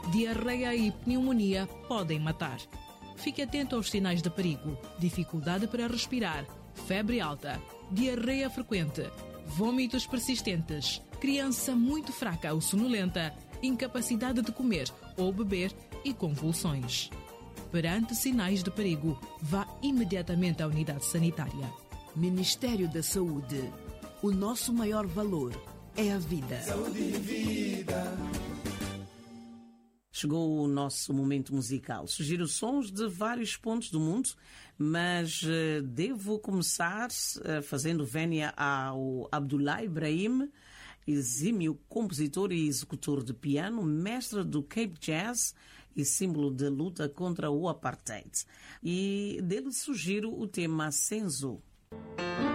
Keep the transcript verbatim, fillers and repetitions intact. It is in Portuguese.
diarreia e pneumonia podem matar. Fique atento aos sinais de perigo: dificuldade para respirar, febre alta, diarreia frequente, vômitos persistentes, criança muito fraca ou sonolenta, incapacidade de comer ou beber e convulsões. Perante sinais de perigo, vá imediatamente à unidade sanitária. Ministério da Saúde. O nosso maior valor é a vida. Saúde e vida. Chegou o nosso momento musical. Sugiro sons de vários pontos do mundo, mas uh, devo começar uh, fazendo vénia ao Abdullah Ibrahim, exímio compositor e executor de piano, mestre do Cape Jazz e símbolo de luta contra o apartheid. E dele sugiro o tema Senzo.